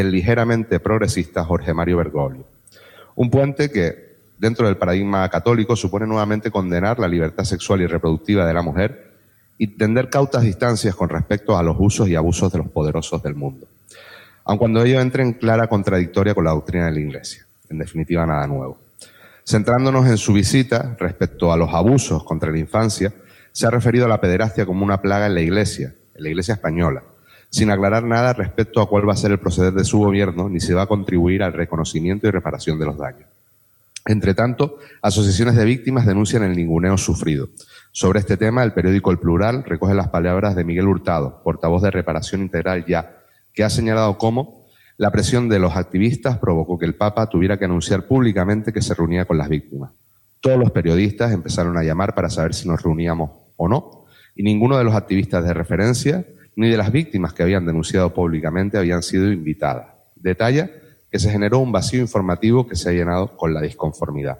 el ligeramente progresista Jorge Mario Bergoglio. Un puente que, dentro del paradigma católico, supone nuevamente condenar la libertad sexual y reproductiva de la mujer y tender cautas distancias con respecto a los usos y abusos de los poderosos del mundo, aun cuando ello entre en clara contradictoria con la doctrina de la Iglesia. En definitiva, nada nuevo. Centrándonos en su visita respecto a los abusos contra la infancia, se ha referido a la pederastia como una plaga en la Iglesia española, sin aclarar nada respecto a cuál va a ser el proceder de su gobierno, ni se va a contribuir al reconocimiento y reparación de los daños. Entre tanto, asociaciones de víctimas denuncian el ninguneo sufrido. Sobre este tema, el periódico El Plural recoge las palabras de Miguel Hurtado, portavoz de Reparación Integral Ya, que ha señalado cómo la presión de los activistas provocó que el Papa tuviera que anunciar públicamente que se reunía con las víctimas. Todos los periodistas empezaron a llamar para saber si nos reuníamos o no, y ninguno de los activistas de referencia ni de las víctimas que habían denunciado públicamente habían sido invitadas. Detalla que se generó un vacío informativo que se ha llenado con la disconformidad.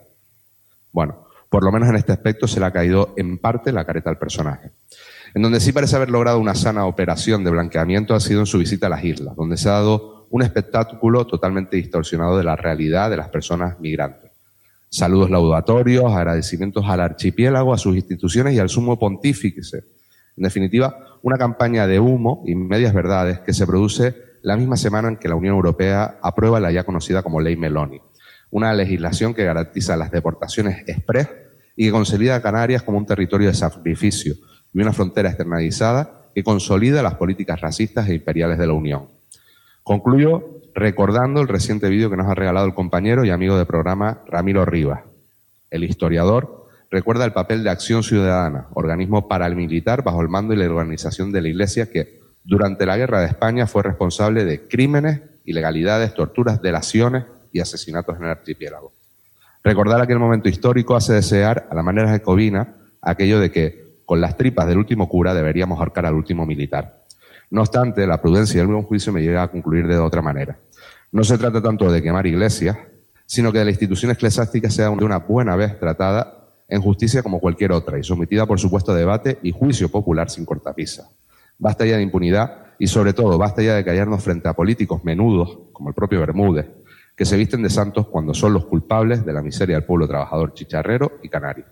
Bueno, por lo menos en este aspecto se le ha caído en parte la careta al personaje. En donde sí parece haber logrado una sana operación de blanqueamiento ha sido en su visita a las islas, donde se ha dado un espectáculo totalmente distorsionado de la realidad de las personas migrantes. Saludos laudatorios, agradecimientos al archipiélago, a sus instituciones y al sumo pontífice. En definitiva, una campaña de humo y medias verdades que se produce la misma semana en que la Unión Europea aprueba la ya conocida como Ley Meloni, una legislación que garantiza las deportaciones express y que consolida a Canarias como un territorio de sacrificio y una frontera externalizada que consolida las políticas racistas e imperiales de la Unión. Concluyo recordando el reciente vídeo que nos ha regalado el compañero y amigo del programa Ramiro Rivas. El historiador recuerda el papel de Acción Ciudadana, organismo paramilitar bajo el mando y la organización de la Iglesia que, durante la Guerra de España, fue responsable de crímenes, ilegalidades, torturas, delaciones y asesinatos en el archipiélago. Recordar aquel momento histórico hace desear, a la manera jacobina, aquello de que, con las tripas del último cura, deberíamos ahorcar al último militar. No obstante, la prudencia y el buen juicio me lleva a concluir de otra manera. No se trata tanto de quemar iglesias, sino que de la institución eclesiástica sea de una buena vez tratada en justicia como cualquier otra y sometida, por supuesto, a debate y juicio popular sin cortapisas. Basta ya de impunidad y, sobre todo, basta ya de callarnos frente a políticos menudos, como el propio Bermúdez, que se visten de santos cuando son los culpables de la miseria del pueblo trabajador chicharrero y canario.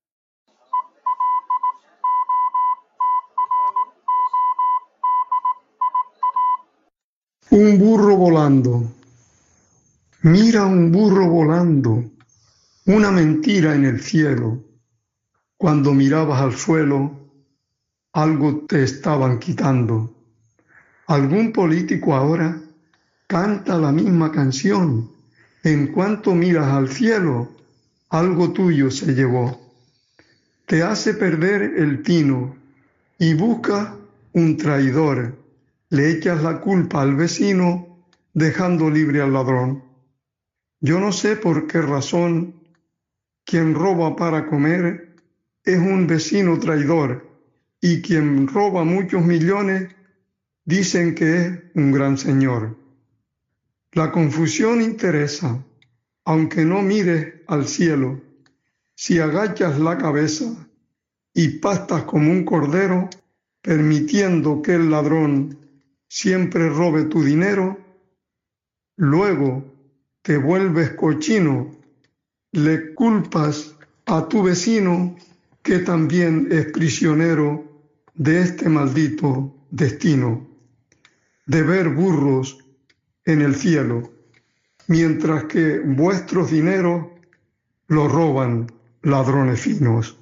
Un burro volando. Mira un burro volando. Una mentira en el cielo. Cuando mirabas al suelo, algo te estaban quitando. Algún político ahora canta la misma canción. En cuanto miras al cielo, algo tuyo se llevó. Te hace perder el tino y buscas un traidor. Le echas la culpa al vecino dejando libre al ladrón. Yo no sé por qué razón quien roba para comer es un vecino traidor y quien roba muchos millones dicen que es un gran señor. La confusión interesa, aunque no mires al cielo. Si agachas la cabeza y pastas como un cordero, permitiendo que el ladrón siempre robe tu dinero, luego te vuelves cochino, le culpas a tu vecino que también es prisionero de este maldito destino, de ver burros en el cielo, mientras que vuestros dineros los roban ladrones finos.